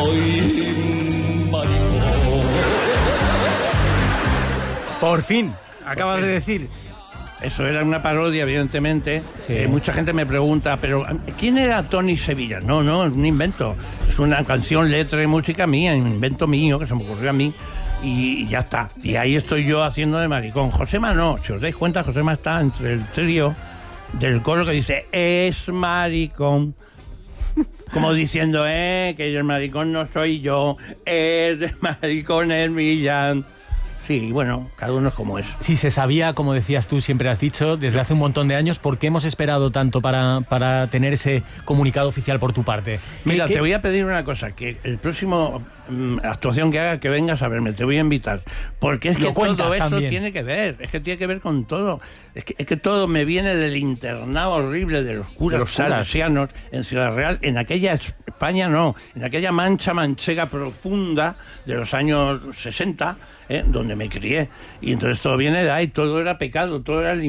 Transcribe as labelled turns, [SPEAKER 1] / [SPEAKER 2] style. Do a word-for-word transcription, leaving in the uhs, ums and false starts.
[SPEAKER 1] soy maricón.
[SPEAKER 2] Por fin, acabas de decir.
[SPEAKER 3] Eso era una parodia, evidentemente.
[SPEAKER 2] Sí.
[SPEAKER 3] Eh, mucha gente me pregunta, pero ¿quién era Tony Sevilla? No, no, es un invento. Es una canción, letra y música mía, un invento mío que se me ocurrió a mí y, y ya está. Y ahí estoy yo haciendo de maricón. Josema no, si os dais cuenta, Josema está entre el trío del coro que dice es maricón. Como diciendo, eh, que el maricón no soy yo, es maricón el Millán. Sí, bueno, cada uno es como es.
[SPEAKER 2] Sí, se sabía, como decías tú, siempre has dicho, desde hace un montón de años. ¿Por qué hemos esperado tanto para, para tener ese comunicado oficial por tu parte?
[SPEAKER 3] Mira,
[SPEAKER 2] ¿Qué,
[SPEAKER 3] te
[SPEAKER 2] qué?
[SPEAKER 3] voy a pedir una cosa, que el próximo mm, actuación que haga, que vengas a verme, te voy a invitar. Porque es
[SPEAKER 2] Lo
[SPEAKER 3] que
[SPEAKER 2] cuentas
[SPEAKER 3] todo eso
[SPEAKER 2] también.
[SPEAKER 3] tiene que ver, es que tiene que ver con todo. Es que, es que todo me viene del internado horrible de los curas,
[SPEAKER 2] De los curas.
[SPEAKER 3] salesianos en Ciudad Real, en aquella España no, en aquella mancha manchega profunda de los años sesenta, ¿eh? Donde me crié. Y entonces todo viene de ahí, todo era pecado, todo era el